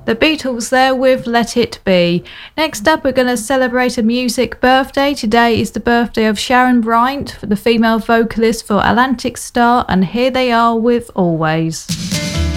The Beatles there with Let It Be. Next up, we're going to celebrate a music birthday. Today is the birthday of Sharon Bryant, the female vocalist for Atlantic Starr, and here they are with Always.